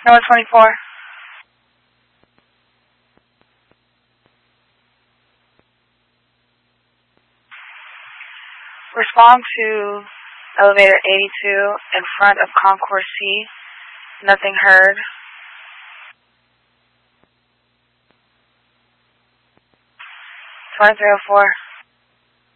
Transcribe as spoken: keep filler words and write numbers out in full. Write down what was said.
Number twenty-four. Respond to elevator eighty-two in front of Concourse C. Nothing heard. twenty-three oh four.